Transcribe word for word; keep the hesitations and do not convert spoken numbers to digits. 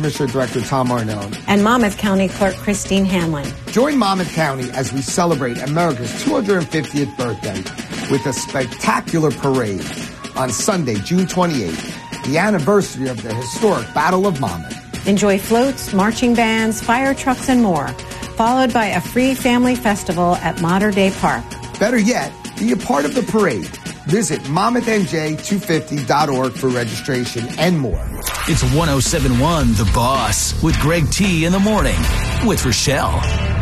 Commissioner Director Tom Arnone. And Monmouth County Clerk Christine Hanlon. Join Monmouth County as we celebrate America's two hundred fiftieth birthday with a spectacular parade on Sunday, June twenty-eighth, the anniversary of the historic Battle of Monmouth. Enjoy floats, marching bands, fire trucks, and more, followed by a free family festival at Mater Day Park. Better yet, be a part of the parade. Visit monmouth n j two fifty dot org for registration and more. It's one oh seven point one The Boss with Greg T in the morning with Rochelle.